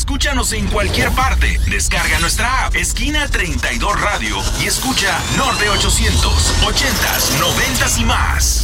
Escúchanos en cualquier parte. Descarga nuestra app Esquina 32 Radio y escucha Norte 800, 80s, 90s y más.